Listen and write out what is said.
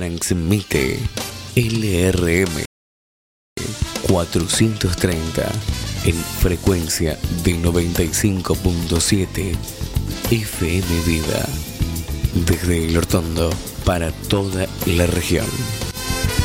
Transmite LRM 430 en frecuencia de 95.7 FM Vida. Desde El Hortondo para toda la región.